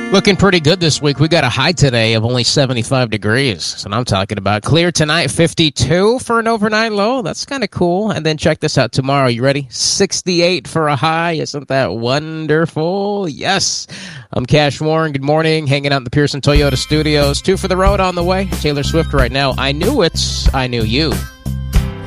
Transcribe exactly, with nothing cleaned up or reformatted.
Looking pretty good this week. We got a high today of only seventy-five degrees. That's what I'm talking about. Clear tonight, fifty-two for an overnight low. That's kind of cool. And then check this out tomorrow. You ready? sixty-eight for a high. Isn't that wonderful? Yes. I'm Cash Warren. Good morning. Hanging out in the Pearson Toyota studios. Two for the road on the way. Taylor Swift right now. I knew it. I knew you.